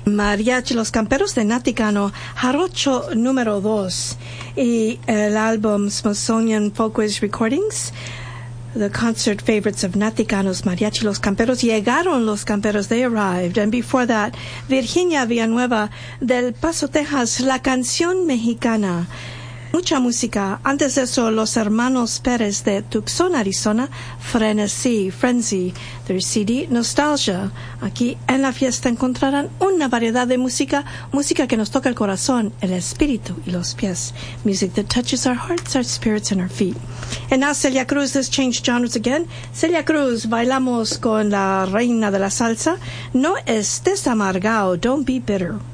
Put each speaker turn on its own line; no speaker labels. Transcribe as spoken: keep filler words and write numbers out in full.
Mariachi Los Camperos de Naticano, Jarocho número dos, y el álbum Smithsonian Folkways Recordings, the concert favorites of Naticanos, Mariachi Los Camperos. Llegaron Los Camperos, they arrived. And before that, Virginia Villanueva del Paso, Texas, La Canción Mexicana. Mucha música. Antes de eso, los hermanos Pérez de Tucson, Arizona, Frenesí, Frenzy, their C D, Nostalgia. Aquí en la fiesta encontrarán una variedad de música, música que nos toca el corazón, el espíritu y los pies. Music that touches our hearts, our spirits, and our feet. And now Celia Cruz has changed genres again. Celia Cruz, bailamos con la reina de la salsa. No estés amargado, don't be bitter.